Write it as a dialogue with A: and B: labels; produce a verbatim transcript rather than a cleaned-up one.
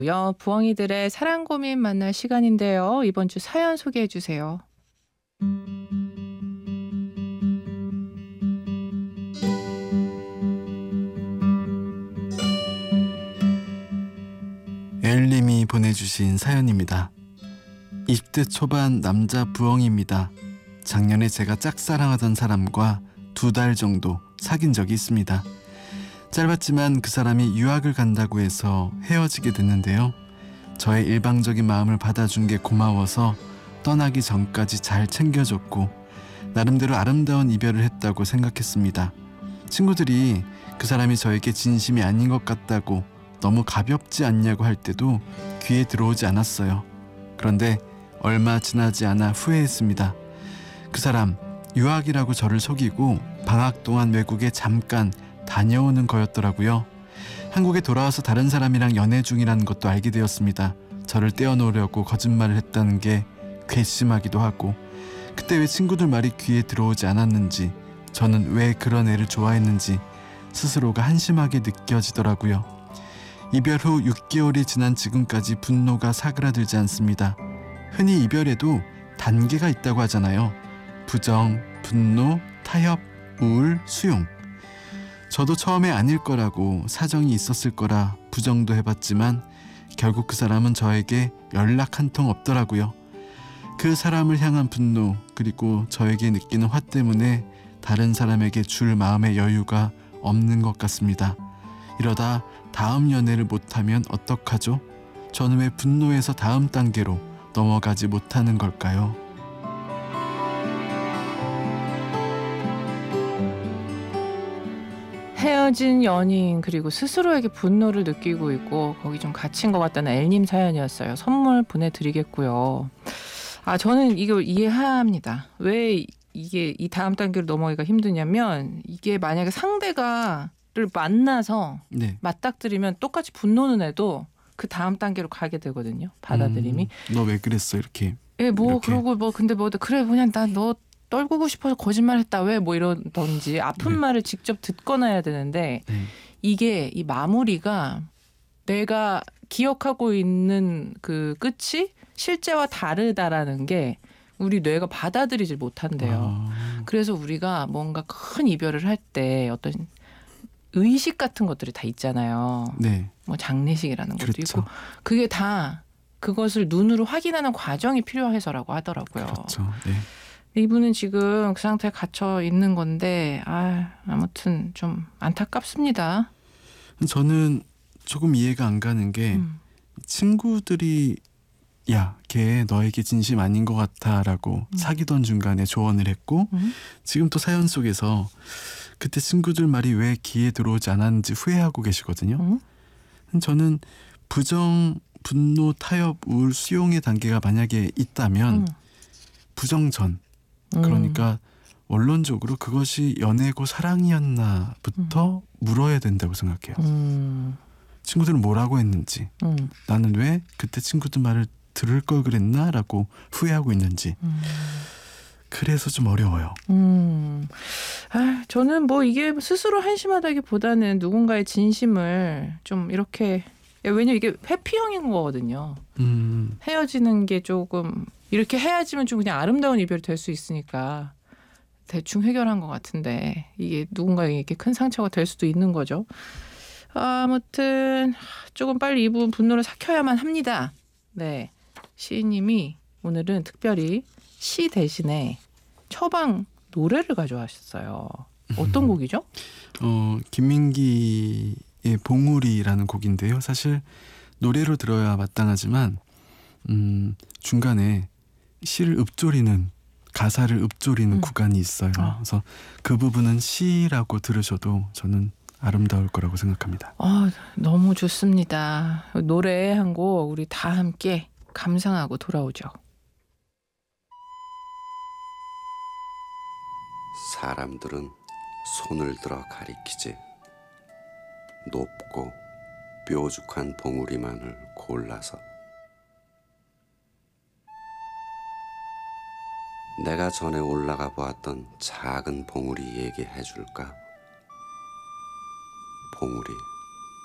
A: 요 부엉이들의 사랑 고민 만날 시간인데요. 이번 주 사연 소개해 주세요.
B: 에일님이 보내주신 사연입니다. 이십 대 초반 남자 부엉이입니다. 작년에 제가 짝사랑하던 사람과 두 달 정도 사귄 적이 있습니다. 짧았지만 그 사람이 유학을 간다고 해서 헤어지게 됐는데요. 저의 일방적인 마음을 받아준 게 고마워서 떠나기 전까지 잘 챙겨줬고 나름대로 아름다운 이별을 했다고 생각했습니다. 친구들이 그 사람이 저에게 진심이 아닌 것 같다고 너무 가볍지 않냐고 할 때도 귀에 들어오지 않았어요. 그런데 얼마 지나지 않아 후회했습니다. 그 사람 유학이라고 저를 속이고 방학 동안 외국에 잠깐 다녀오는 거였더라고요. 한국에 돌아와서 다른 사람이랑 연애 중이라는 것도 알게 되었습니다. 저를 떼어놓으려고 거짓말을 했다는 게 괘씸하기도 하고 그때 왜 친구들 말이 귀에 들어오지 않았는지 저는 왜 그런 애를 좋아했는지 스스로가 한심하게 느껴지더라고요. 이별 후 육 개월이 지난 지금까지 분노가 사그라들지 않습니다. 흔히 이별에도 단계가 있다고 하잖아요. 부정, 분노, 타협, 우울, 수용. 저도 처음에 아닐 거라고 사정이 있었을 거라 부정도 해봤지만 결국 그 사람은 저에게 연락 한 통 없더라고요. 그 사람을 향한 분노 그리고 저에게 느끼는 화 때문에 다른 사람에게 줄 마음의 여유가 없는 것 같습니다. 이러다 다음 연애를 못하면 어떡하죠? 저는 왜 분노에서 다음 단계로 넘어가지 못하는 걸까요?
A: 헤어진 연인 그리고 스스로에게 분노를 느끼고 있고 거기 좀 갇힌 것 같다는 엘님 사연이었어요. 선물 보내드리겠고요. 아 저는 이걸 이해합니다. 왜 이게 이 다음 단계로 넘어가기가 힘드냐면 이게 만약에 상대가를 만나서
B: 네.
A: 맞닥뜨리면 똑같이 분노는 해도 그 다음 단계로 가게 되거든요. 받아들임이.
B: 음, 너 왜 그랬어 이렇게.
A: 예, 뭐
B: 이렇게.
A: 그러고 뭐 근데 뭐 그래 그냥 나 너 떨구고 싶어서 거짓말했다 왜 뭐 이러던지 아픈
B: 네.
A: 말을 직접 듣거나 해야 되는데
B: 네.
A: 이게 이 마무리가 내가 기억하고 있는 그 끝이 실제와 다르다라는 게 우리 뇌가 받아들이질 못한대요.
B: 아,
A: 그래서 우리가 뭔가 큰 이별을 할 때 어떤 의식 같은 것들이 다 있잖아요.
B: 네.
A: 뭐 장례식이라는 것도
B: 그렇죠.
A: 있고 그게 다 그것을 눈으로 확인하는 과정이 필요해서라고 하더라고요.
B: 그렇죠. 네.
A: 이분은 지금 그 상태에 갇혀 있는 건데 아, 아무튼 좀 안타깝습니다.
B: 저는 조금 이해가 안 가는 게
A: 음.
B: 친구들이 야, 걔 너에게 진심 아닌 것 같아 라고
A: 음.
B: 사귀던 중간에 조언을 했고
A: 음?
B: 지금 또 사연 속에서 그때 친구들 말이 왜 귀에 들어오지 않았는지 후회하고 계시거든요.
A: 음?
B: 저는 부정, 분노, 타협, 우울, 수용의 단계가 만약에 있다면
A: 음.
B: 부정 전
A: 음.
B: 그러니까 원론적으로 그것이 연애고 사랑이었나부터 물어야 된다고 생각해요.
A: 음.
B: 친구들은 뭐라고 했는지
A: 음.
B: 나는 왜 그때 친구들 말을 들을 걸 그랬나 라고 후회하고 있는지
A: 음.
B: 그래서 좀 어려워요.
A: 음. 아, 저는 뭐 이게 스스로 한심하다기보다는 누군가의 진심을 좀 이렇게 왜냐면 이게 회피형인 거거든요.
B: 음,
A: 헤어지는 게 조금 이렇게 헤어지면 좀 그냥 아름다운 이별이 될 수 있으니까 대충 해결한 것 같은데 이게 누군가에게 큰 상처가 될 수도 있는 거죠. 아무튼 조금 빨리 이분 분노를 삭혀야만 합니다. 네, 시인님이 오늘은 특별히 시 대신에 처방 노래를 가져와셨어요. 어떤 곡이죠?
B: 어, 김민기의 봉우리라는 곡인데요. 사실 노래로 들어야 마땅하지만 음, 중간에 시를 읊조리는 가사를 읊조리는
A: 음.
B: 구간이 있어요.
A: 아.
B: 그래서 그 부분은 시라고 들으셔도 저는 아름다울 거라고 생각합니다.
A: 아, 너무 좋습니다. 노래 한 곡 우리 다 함께 감상하고 돌아오죠.
C: 사람들은 손을 들어 가리키지 높고 뾰족한 봉우리만을 골라서 내가 전에 올라가 보았던 작은 봉우리 얘기해 줄까? 봉우리